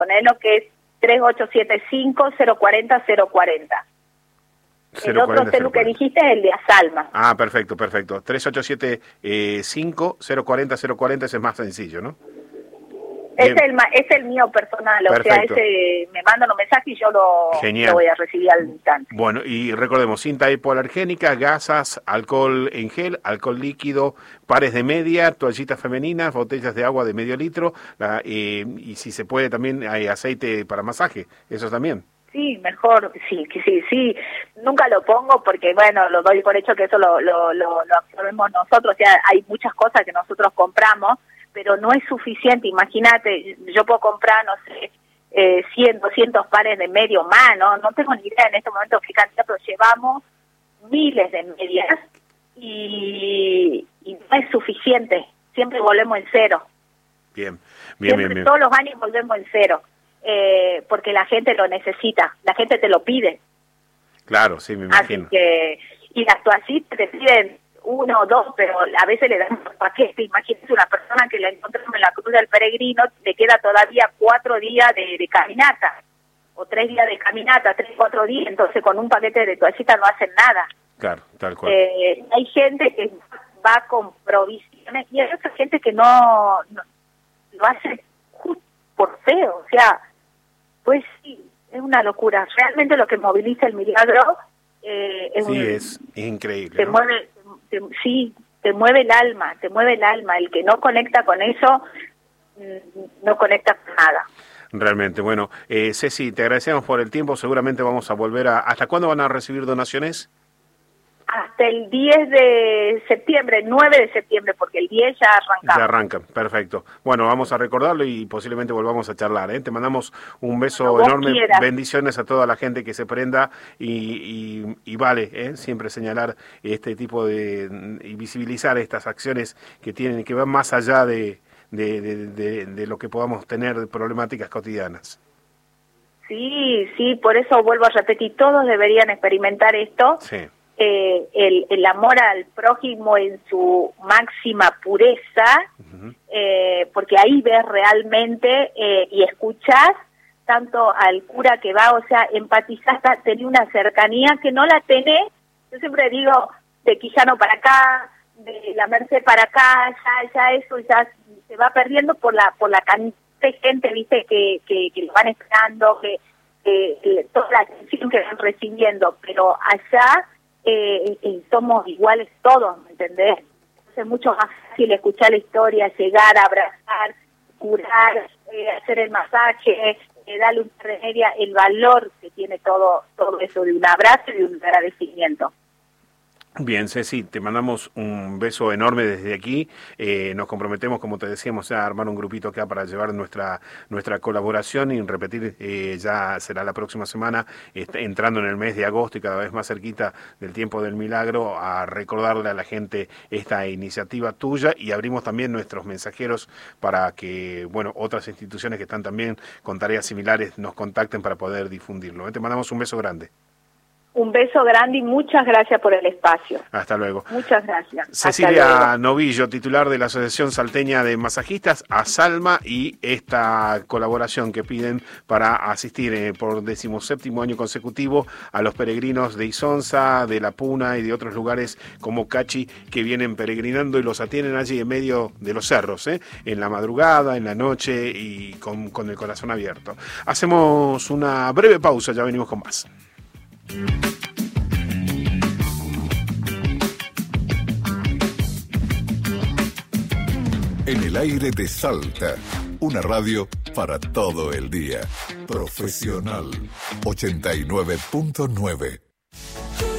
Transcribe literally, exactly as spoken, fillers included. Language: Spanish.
poner lo que es tres ocho siete cinco, cero cuatro cero, cero cuatro cero. El otro celu que dijiste es el de Asalma. Ah, perfecto, perfecto. tres ocho siete cinco, cero cuatro cero, cero cuatro cero, ese es más sencillo, ¿no? Es el, es el mío personal, perfecto. O sea, ese me mandan un mensaje y yo lo, lo voy a recibir al instante. Bueno, y recordemos, cinta hipoalergénica, gasas, alcohol en gel, alcohol líquido, pares de media, toallitas femeninas, botellas de agua de medio litro, la, eh, y si se puede también hay aceite para masaje, eso también. Sí, mejor, sí, sí, sí, nunca lo pongo porque, bueno, lo doy por hecho que eso lo, lo, lo, lo absorbemos nosotros, o sea, hay muchas cosas que nosotros compramos, pero no es suficiente. Imagínate, yo puedo comprar, no sé, eh, cien, doscientos pares de medio mano, no tengo ni idea en este momento qué cantidad, pero llevamos miles de medias y, y no es suficiente, siempre volvemos en cero. Bien, bien, siempre, bien, bien. Todos los años volvemos en cero. Eh, porque la gente lo necesita, la gente te lo pide. Claro, sí, me imagino. Así que, y las toallitas te piden uno o dos, pero a veces le dan los paquetes. Imagínate una persona que la encontramos en la Cruz del Peregrino, le queda todavía cuatro días de, de caminata, o tres días de caminata, tres, cuatro días, entonces con un paquete de toallitas no hacen nada. Claro, tal cual. Eh, hay gente que va con provisiones, y hay otra gente que no, no lo hace justo por feo, o sea, pues sí, es una locura. Realmente lo que moviliza el milagro eh, es, sí, un, es, es increíble. Te ¿no? mueve, te, sí, te mueve el alma, te mueve el alma. El que no conecta con eso, no conecta con nada. Realmente, bueno, eh, Ceci, te agradecemos por el tiempo. Seguramente vamos a volver a... ¿Hasta cuándo van a recibir donaciones? Hasta el diez de septiembre, nueve de septiembre, porque el diez ya arrancamos. Ya arrancan, perfecto. Bueno, vamos a recordarlo y posiblemente volvamos a charlar, ¿eh? Te mandamos un beso Cuando enorme, quieras. Bendiciones a toda la gente que se prenda y, y, y vale, ¿eh? Siempre señalar este tipo de... y visibilizar estas acciones que tienen, que van más allá de, de, de, de, de lo que podamos tener de problemáticas cotidianas. Sí, sí, por eso vuelvo a repetir, todos deberían experimentar esto. Sí. Eh, el, el amor al prójimo en su máxima pureza, uh-huh. eh, porque ahí ves realmente eh, y escuchás tanto al cura que va, o sea, empatizás, tenés una cercanía que no la tenés, yo siempre digo, de Quijano para acá, de la Merced para acá, ya, ya eso ya se va perdiendo por la por la cantidad de gente, viste, que, que, que lo van esperando, que, que, que toda la atención que van recibiendo, pero allá Eh, eh, somos iguales todos, ¿me entendés? Entonces es mucho más fácil escuchar la historia, llegar, abrazar, curar, eh, hacer el masaje, eh, darle un remedia, el valor que tiene todo todo eso de un abrazo y de un agradecimiento. Bien, Ceci, te mandamos un beso enorme desde aquí. Eh, nos comprometemos, como te decíamos, a armar un grupito acá para llevar nuestra nuestra colaboración y repetir, eh, ya será la próxima semana, este, entrando en el mes de agosto y cada vez más cerquita del tiempo del milagro, a recordarle a la gente esta iniciativa tuya y abrimos también nuestros mensajeros para que, bueno, otras instituciones que están también con tareas similares nos contacten para poder difundirlo. ¿Eh? Te mandamos un beso grande. Un beso grande y muchas gracias por el espacio. Hasta luego. Muchas gracias. Cecilia Novillo, titular de la Asociación Salteña de Masajistas, Asalma, y esta colaboración que piden para asistir eh, por decimoséptimo año consecutivo a los peregrinos de Isonza, de La Puna y de otros lugares como Cachi que vienen peregrinando y los atienden allí en medio de los cerros, eh, en la madrugada, en la noche y con, con el corazón abierto. Hacemos una breve pausa, ya venimos con más. En el aire de Salta, una radio para todo el día. Profesional ochenta y nueve punto nueve.